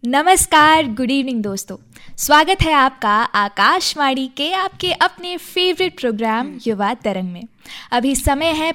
नमस्कार, good evening दोस्तों। स्वागत है आपका आकाशवाणी के आपके अपने फेवरेट प्रोग्राम युवा तरंग में। अभी समय है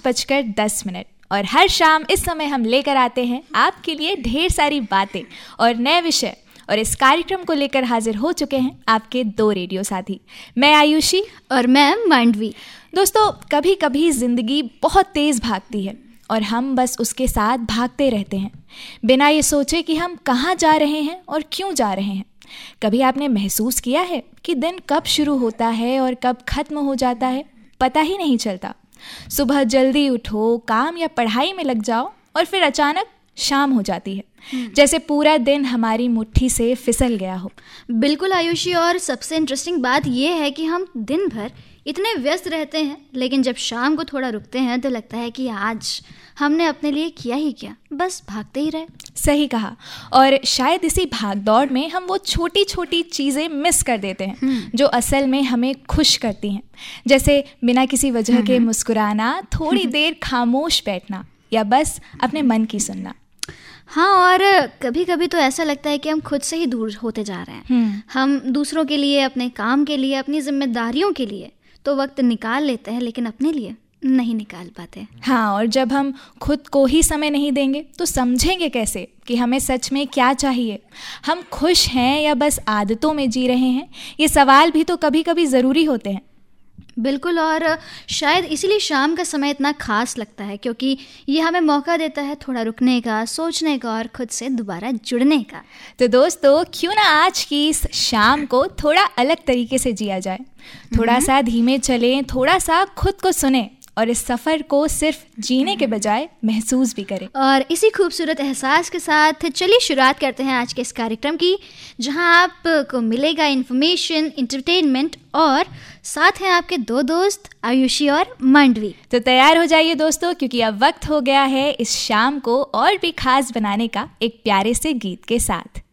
5:10 और हर शाम इस समय हम लेकर आते हैं आपके लिए ढेर सारी बातें और नए विषय। और इस कार्यक्रम को लेकर हाजिर हो चुके हैं आपके दो रेडियो साथी, मैं आयुषी और मैं मांडवी। दोस्तों, कभी कभी जिंदगी बहुत तेज भागती है और हम बस उसके साथ भागते रहते हैं बिना ये सोचे कि हम कहाँ जा रहे हैं और क्यों जा रहे हैं। कभी आपने महसूस किया है कि दिन कब शुरू होता है और कब खत्म हो जाता है, पता ही नहीं चलता। सुबह जल्दी उठो, काम या पढ़ाई में लग जाओ और फिर अचानक शाम हो जाती है, जैसे पूरा दिन हमारी मुट्ठी से फिसल गया हो। बिल्कुल आयुषी, और सबसे इंटरेस्टिंग बात यह है कि हम दिन भर इतने व्यस्त रहते हैं, लेकिन जब शाम को थोड़ा रुकते हैं तो लगता है कि आज हमने अपने लिए किया ही क्या, बस भागते ही रहे। सही कहा। और शायद इसी भागदौड़ में हम वो छोटी छोटी चीज़ें मिस कर देते हैं जो असल में हमें खुश करती हैं, जैसे बिना किसी वजह के मुस्कुराना, थोड़ी देर खामोश बैठना या बस अपने मन की सुनना। हाँ, और कभी कभी तो ऐसा लगता है कि हम खुद से ही दूर होते जा रहे हैं। हम दूसरों के लिए, अपने काम के लिए, अपनी जिम्मेदारियों के लिए तो वक्त निकाल लेते हैं, लेकिन अपने लिए नहीं निकाल पाते। हाँ, और जब हम खुद को ही समय नहीं देंगे तो समझेंगे कैसे कि हमें सच में क्या चाहिए। हम खुश हैं या बस आदतों में जी रहे हैं, ये सवाल भी तो कभी कभी ज़रूरी होते हैं। बिल्कुल, और शायद इसीलिए शाम का समय इतना खास लगता है, क्योंकि ये हमें मौका देता है थोड़ा रुकने का, सोचने का और खुद से दोबारा जुड़ने का। तो दोस्तों, क्यों ना आज की इस शाम को थोड़ा अलग तरीके से जिया जाए। थोड़ा सा धीमे चलें, थोड़ा सा खुद को सुने और इस सफ़र को सिर्फ जीने के बजाय महसूस भी करें। और इसी खूबसूरत एहसास के साथ चलिए शुरुआत करते हैं आज के इस कार्यक्रम की, जहां आपको मिलेगा इन्फॉर्मेशन, एंटरटेनमेंट और साथ हैं आपके दो दोस्त आयुषी और मांडवी। तो तैयार हो जाइए दोस्तों, क्योंकि अब वक्त हो गया है इस शाम को और भी खास बनाने का एक प्यारे से गीत के साथ।